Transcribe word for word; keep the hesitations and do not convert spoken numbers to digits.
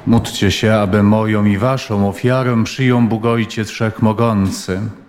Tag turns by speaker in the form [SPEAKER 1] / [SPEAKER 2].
[SPEAKER 1] Módlcie się, aby moją i waszą ofiarę przyjął Bóg Ojciec Wszechmogący.